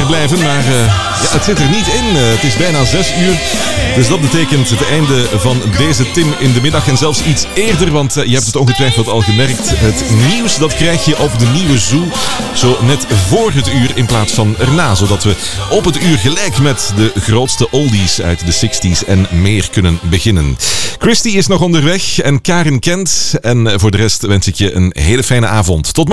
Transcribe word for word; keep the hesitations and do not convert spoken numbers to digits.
blijven, maar uh, ja, het zit er niet in. Uh, het is bijna zes uur, dus dat betekent het einde van deze Tim in de middag. En zelfs iets eerder, want uh, je hebt het ongetwijfeld al gemerkt. Het nieuws, dat krijg je op de Nieuwe Zoo zo net voor het uur in plaats van erna. Zodat we op het uur gelijk met de grootste oldies uit de zestig's en meer kunnen beginnen. Christy is nog onderweg en Karen Kent. En voor de rest wens ik je een hele fijne avond. Tot